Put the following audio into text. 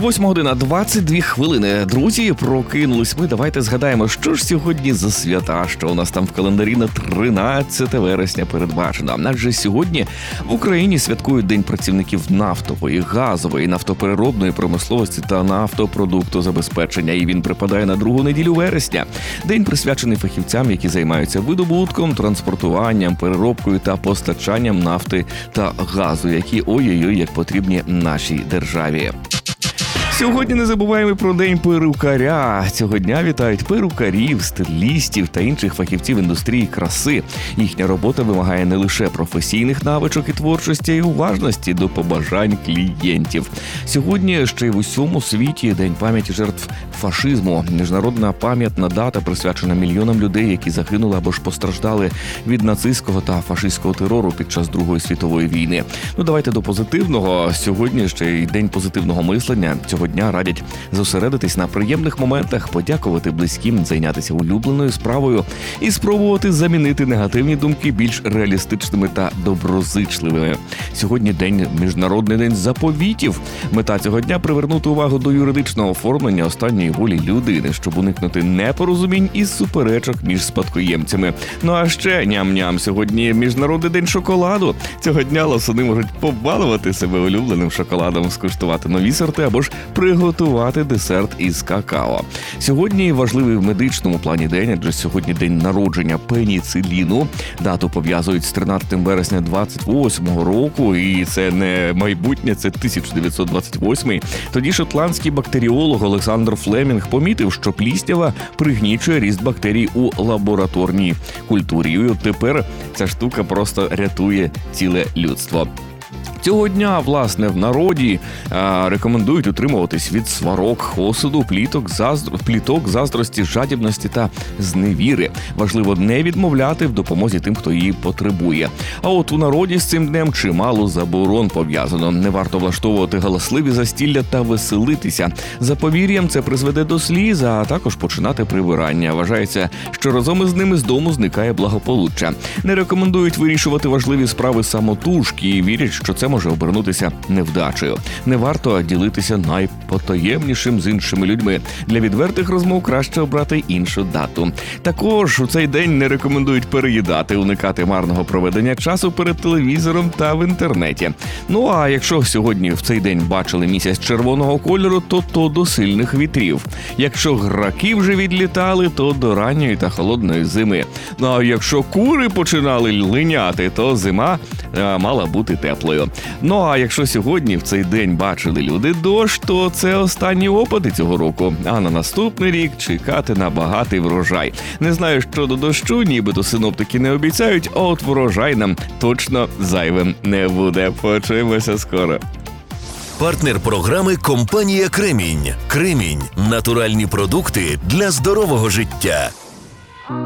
8 година 22 хвилини. Друзі, прокинулись ми. Давайте згадаємо, що ж сьогодні за свята, що у нас там в календарі на 13 вересня передбачено. Адже сьогодні в Україні святкують День працівників нафтової, газової, нафтопереробної промисловості та нафтопродуктозабезпечення. І він припадає на другу неділю вересня. День присвячений фахівцям, які займаються видобутком, транспортуванням, переробкою та постачанням нафти та газу, які ой-ой-ой, як потрібні нашій державі. Сьогодні не забуваємо про День перукаря. Цього дня вітають перукарів, стилістів та інших фахівців індустрії краси. Їхня робота вимагає не лише професійних навичок і творчості, а й уважності до побажань клієнтів. Сьогодні ще й в усьому світі День пам'яті жертв фашизму. Міжнародна пам'ятна дата присвячена мільйонам людей, які загинули або ж постраждали від нацистського та фашистського терору під час Другої світової війни. Давайте до позитивного. Сьогодні ще й День позитивного мислення. Цього дня радять зосередитись на приємних моментах, подякувати близьким, зайнятися улюбленою справою і спробувати замінити негативні думки більш реалістичними та доброзичливими. Сьогодні Міжнародний день заповітів. Мета цього дня – привернути увагу до юридичного оформлення останньої волі людини, щоб уникнути непорозумінь і суперечок між спадкоємцями. А ще ням-ням, сьогодні Міжнародний день шоколаду. Цього дня ласуни можуть побалувати себе улюбленим шоколадом, скуштувати нові сорти або ж приготувати десерт із какао. Сьогодні важливий в медичному плані день, адже сьогодні день народження пеніциліну. Дату пов'язують з 13 вересня 28-го року, і це не майбутнє, це 1928-й. Тоді шотландський бактеріолог Олександр Флемінг помітив, що пліснява пригнічує ріст бактерій у лабораторній культурі. І от тепер ця штука просто рятує ціле людство. Цього дня, власне, в народі рекомендують утримуватись від сварок, осуду, пліток, заздрості, жадібності та зневіри. Важливо не відмовляти в допомозі тим, хто її потребує. А от у народі з цим днем чимало заборон пов'язано. Не варто влаштовувати галасливі застілля та веселитися. За повір'ям це призведе до сліз, а також починати прибирання. Вважається, що разом із ними з дому зникає благополуччя. Не рекомендують вирішувати важливі справи самотужки і вірять, що це може обернутися невдачею. Не варто ділитися найпотаємнішим з іншими людьми. Для відвертих розмов краще обрати іншу дату. Також у цей день не рекомендують переїдати, уникати марного проведення часу перед телевізором та в інтернеті. А якщо сьогодні в цей день бачили місяць червоного кольору, то до сильних вітрів. Якщо граки вже відлітали, то до ранньої та холодної зими. А якщо кури починали линяти, то зима мала бути теплою. А якщо сьогодні в цей день бачили люди дощ, то це останні опади цього року. А на наступний рік чекати на багатий врожай. Не знаю, що до дощу, нібито синоптики не обіцяють, а от врожай нам точно зайвим не буде. Почуємося скоро. Партнер програми – компанія «Кремінь». «Кремінь» – натуральні продукти для здорового життя.